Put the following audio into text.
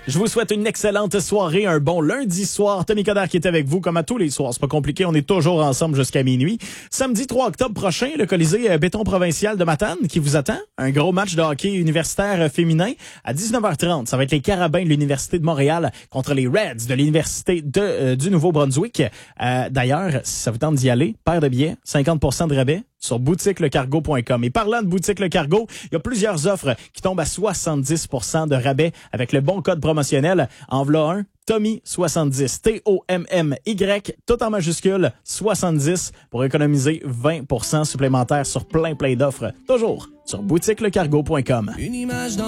Je vous souhaite une excellente soirée, un bon lundi soir. Tony Coderre qui est avec vous comme à tous les soirs. C'est pas compliqué, on est toujours ensemble jusqu'à minuit. Samedi 3 octobre prochain, le Colisée Béton Provincial de Matane qui vous attend. Un gros match de hockey universitaire féminin à 19h30. Ça va être les Carabins de l'Université de Montréal contre les Reds de l'Université du Nouveau-Brunswick. D'ailleurs, si ça vous tente d'y aller, paire de billets, 50% de rabais sur boutiquelecargo.com. Et parlant de Boutique Le Cargo, il y a plusieurs offres qui tombent à 70% de rabais avec le bon code promotionnel. En v'là un, Tommy70, T-O-M-M-Y, tout en majuscule, 70 pour économiser 20% supplémentaire sur plein d'offres. Toujours sur boutiquelecargo.com. Une image dans